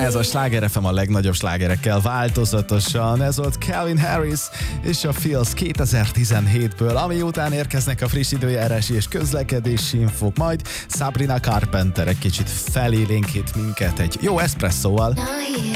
Ez a Sláger FM a legnagyobb slágerekkel változatosan. Ez volt Calvin Harris és a Feels 2017-ből, ami után érkeznek a friss időjárási és közlekedési infók, majd Sabrina Carpenter egy kicsit felélénkít minket egy jó eszpresszóval.